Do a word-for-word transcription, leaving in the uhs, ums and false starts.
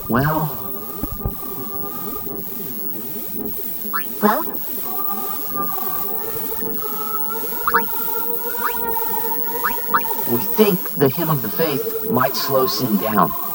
Well... Well? We think the Hymn of the Faith might slow Sin down.